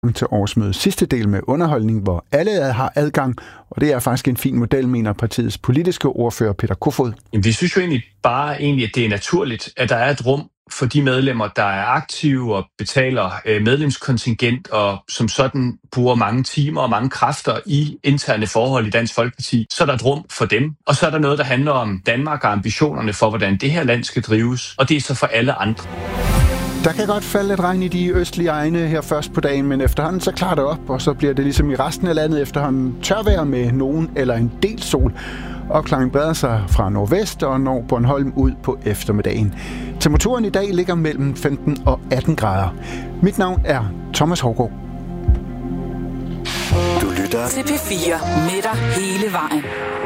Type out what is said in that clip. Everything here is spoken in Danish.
Til årsmødets sidste del med underholdning, hvor alle har adgang, og det er faktisk en fin model, mener partiets politiske ordfører Peter Kofod. Jamen, vi synes jo egentlig, at det er naturligt, at der er et rum for de medlemmer, der er aktive og betaler medlemskontingent, og som sådan bruger mange timer og mange kræfter i interne forhold i Dansk Folkeparti. Så er der et rum for dem, og så er der noget, der handler om Danmark og ambitionerne for, hvordan det her land skal drives, og det er så for alle andre. Der kan godt falde lidt regn i de østlige egne her først på dagen, men efterhånden så klarer det op, og så bliver det ligesom i resten af landet efterhånden tørvejr med nogen eller en del sol. Opklaringen breder sig fra nordvest og når Bornholm ud på eftermiddagen. Temperaturen i dag ligger mellem 15 og 18 grader. Mit navn er Thomas Hårgaard. Du lytter til P4 med dig hele vejen.